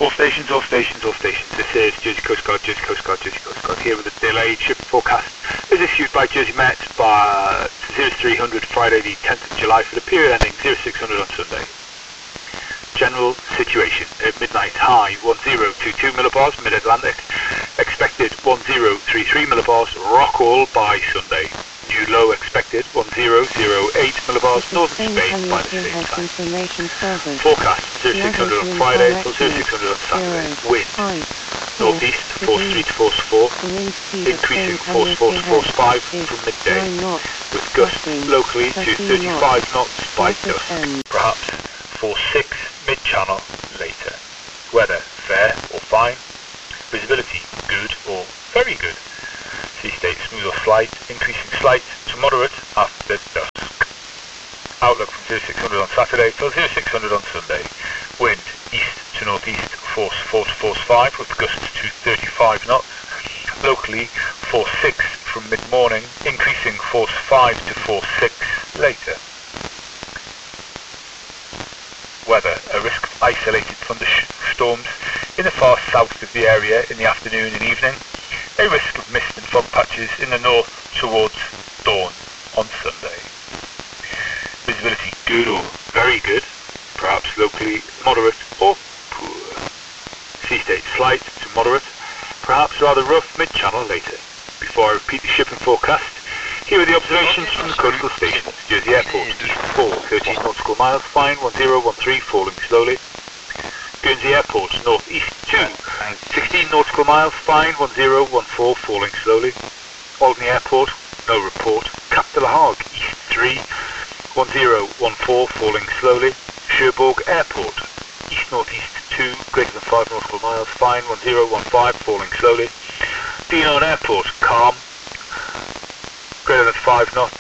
All stations, all stations, all stations. This is Jersey Coast Guard, Jersey Coast Guard, Jersey Coast Guard, here with a delayed shipping forecast as issued by Jersey Met by 0300 Friday the 10th of July for the period ending 0600 on Sunday. General situation at midnight: high 1022 millibars mid-Atlantic, expected 1033 millibars Rockall by Sunday. New low expected 1008 millibars northern Spain by the same time. Forecast 0600 on Friday till 0600 on Saturday. Wind northeast force 3 to force 4, increasing force 4 to force 5 from midday, with gusts locally to 35 knots by dusk, perhaps force 6 mid-channel later. Weather fair or fine, visibility good or very good. Sea state smooth or slight, increasing slight to moderate after dusk. Outlook from 0600 on Saturday till 0600 on Sunday. Wind east to northeast force 4 to force 5 with gusts to 35 knots. Locally force 6 from mid-morning, increasing force 5 to force 6 later. Weather, a risk of isolated thunderstorms in the far south of the area in the afternoon and evening. A risk of mist and fog patches in the north towards dawn on Sunday. Visibility good or very good, perhaps locally moderate or poor. Sea state slight to moderate, perhaps rather rough mid-channel later. Before I repeat the shipping forecast, here are the observations from the coastal stations. Jersey Airport, east 4, 13 nautical miles, fine 1013, falling slowly. Guernsey Airport, northeast 2, 16 nautical miles, fine 1014, falling slowly. Alderney Airport, no report. Cap de la Hague, east 3, 1014, falling slowly. Cherbourg Airport, east northeast 2, greater than 5 nautical miles, fine 1015, falling slowly. Dinant Airport, calm, greater than 5 knots.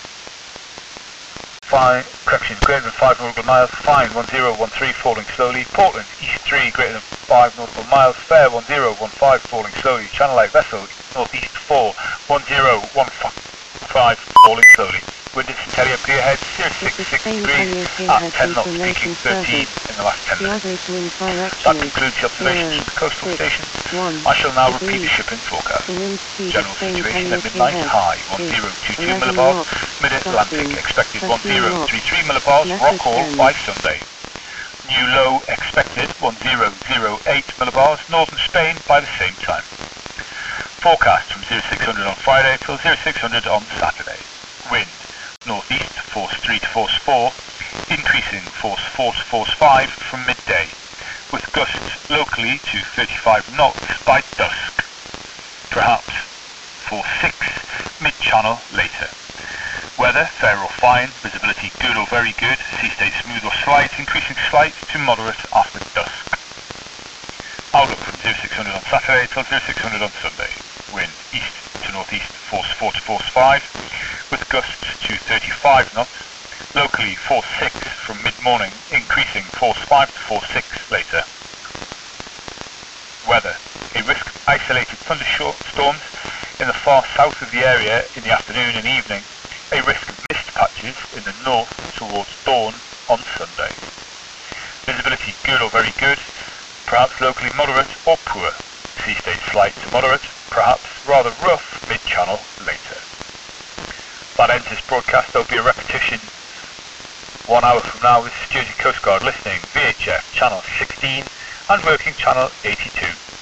Greater than 5 nautical miles, fine 1013, falling slowly. Portland, east 3, greater than 5 nautical miles, fair 1015, falling slowly. Channel Light vessel, northeast 4, 1015, falling slowly. Wind at St Helier Pier head, 066 degrees at 10 knots, peaking 13 in the last 10 minutes. That concludes the observations from the coastal stations. I shall now repeat the shipping forecast. General situation at midnight: high 1022 millibars mid-Atlantic, expected 1033 millibars Rockall by Sunday. New low expected 1008 millibars northern Spain by the same time. Forecast from 0600 on Friday till 0600 on Saturday. Wind northeast force 3 to force 4, increasing force 4 to force 5 from midday, with gusts locally to 35 knots by dusk, perhaps force 6 mid-channel later. Weather fair or fine, visibility good or very good, sea state smooth or slight, increasing slight to moderate after dusk. Outlook from 0600 on Saturday till 0600 on Sunday. Wind east to northeast force 4 to force 5, with gusts to 35 knots, locally force 6 from mid-morning, increasing force 5 to force 6 later. Weather, a risk of isolated thunderstorms in the far south of the area in the afternoon and evening, a risk of mist patches in the north towards dawn on Sunday. Visibility good or very good, perhaps locally moderate or poor. Sea state slight to moderate, perhaps rather rough mid-channel later. That ends this broadcast. There will be a repetition 1 hour from now with Jersey Coast Guard listening VHF channel 16 and working channel 82.